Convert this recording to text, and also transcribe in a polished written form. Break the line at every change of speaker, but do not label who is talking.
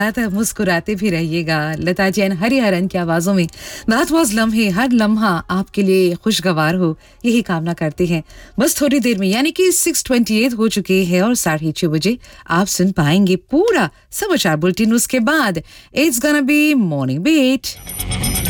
मुस्कुराते भी रहिएगा। लता जी एंड हरिहरन की आवाज़ों में दैट वाज लम्हे, हर लम्हा आपके लिए खुशगवार हो, यही कामना करते हैं। बस थोड़ी देर में यानी कि 6:28 हो चुके हैं और 6:30 आप सुन पाएंगे पूरा समाचार बुलेटिन। उसके बाद it's gonna be morning beat.